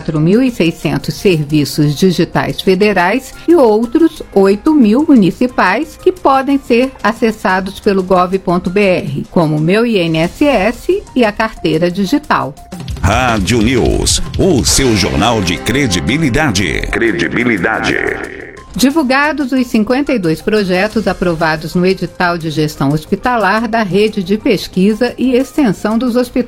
4.600 serviços digitais federais e outros 8.000 municipais que podem ser acessados pelo gov.br, como Meu INSS e a Carteira Digital. Rádio News, o seu jornal de credibilidade. Divulgados os 52 projetos aprovados no edital de gestão hospitalar da Rede de Pesquisa e Extensão dos Hospitais